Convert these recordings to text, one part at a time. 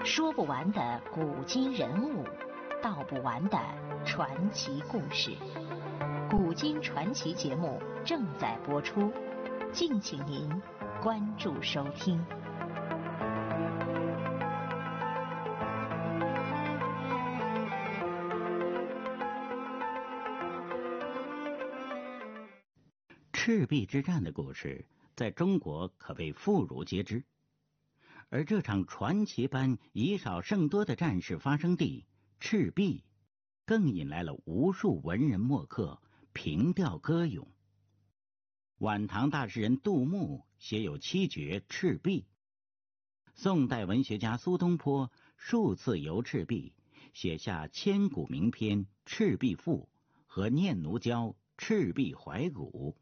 说不完的古今人物，道不完的传奇故事。古今传奇节目正在播出，敬请您关注收听。 赤壁之战的故事在中国可谓妇孺皆知，而这场传奇般以少胜多的战事发生地赤壁，更引来了无数文人墨客凭吊歌咏。晚唐大诗人杜牧写有七绝《赤壁》，宋代文学家苏东坡数次游赤壁，写下千古名篇《赤壁赋》和念奴娇《赤壁怀古》。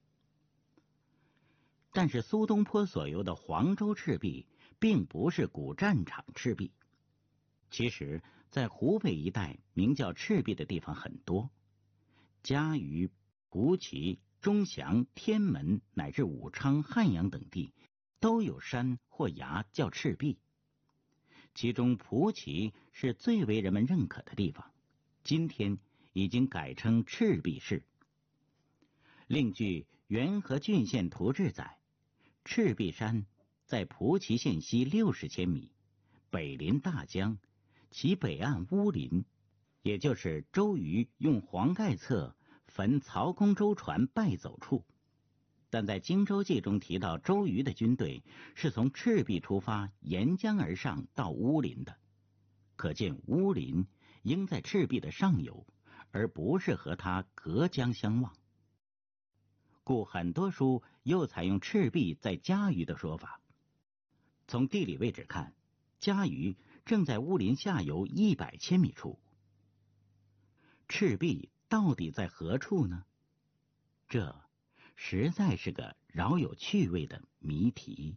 但是苏东坡所游的黄州赤壁并不是古战场赤壁。其实在湖北一带名叫赤壁的地方很多，嘉鱼、蒲圻、钟祥、天门乃至武昌、汉阳等地都有山或崖叫赤壁。其中蒲圻是最为人们认可的地方，今天已经改称赤壁市。另据元和郡县图志载，赤壁山在蒲圻县西60千米，北临大江，其北岸乌林，也就是周瑜用黄盖册焚曹公舟船败走处。但在《荆州记》中提到，周瑜的军队是从赤壁出发，沿江而上到乌林的，可见乌林应在赤壁的上游，而不是和它隔江相望。故很多书又采用赤壁在嘉鱼的说法。从地理位置看，嘉鱼正在乌林下游100千米处。赤壁到底在何处呢？这实在是个饶有趣味的谜题。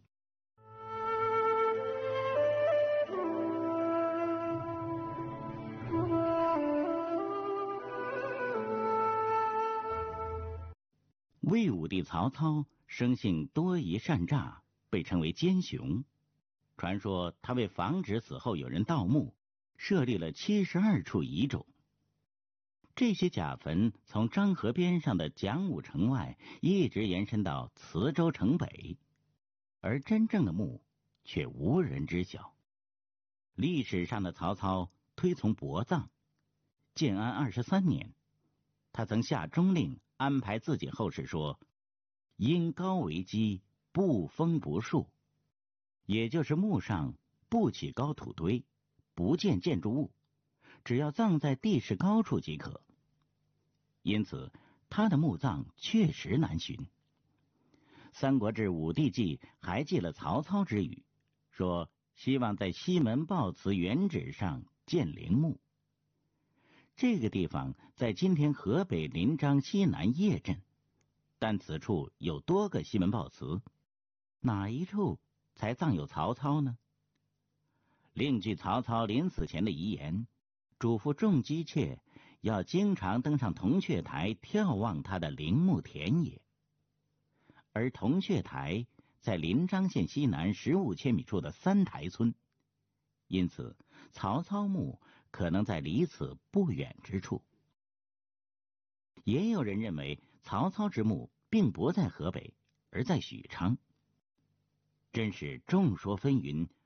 魏武帝曹操生性多疑善诈，被称为奸雄。传说他为防止死后有人盗墓，设立了72处遗冢。这些假坟从漳河边上的讲武城外一直延伸到磁州城北，而真正的墓却无人知晓。历史上的曹操推崇薄葬，建安23年，他曾下中令安排自己后事说：因高为基，不封不树，也就是墓上不起高土堆，不建建筑物，只要葬在地势高处即可。因此他的墓葬确实难寻。《三国志·武帝纪》还记了曹操之语，说希望在西门豹祠原址上建陵墓。这个地方在今天河北临漳西南叶镇，但此处有多个西门豹祠，哪一处才葬有曹操呢？另据曹操临死前的遗言，嘱咐众姬妾要经常登上铜雀台眺望他的陵墓田野。而铜雀台在临漳县西南15千米处的三台村，因此曹操墓可能在离此不远之处。也有人认为曹操之墓并不在河北，而在许昌。真是众说纷纭，